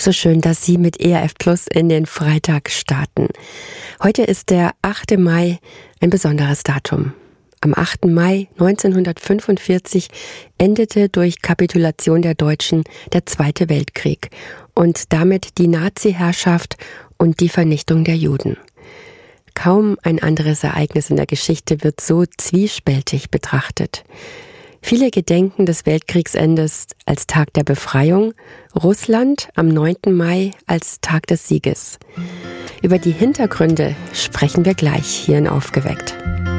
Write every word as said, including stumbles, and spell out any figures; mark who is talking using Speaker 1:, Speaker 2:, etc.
Speaker 1: So schön, dass Sie mit E R F Plus in den Freitag starten. Heute ist der achte Mai, ein besonderes Datum. Am achten Mai neunzehnhundertfünfundvierzig endete durch Kapitulation der Deutschen der Zweite Weltkrieg und damit die Nazi-Herrschaft und die Vernichtung der Juden. Kaum ein anderes Ereignis in der Geschichte wird so zwiespältig betrachtet. Viele gedenken des Weltkriegsendes als Tag der Befreiung, Russland am neunten Mai als Tag des Sieges. Über die Hintergründe sprechen wir gleich hier in Aufgeweckt.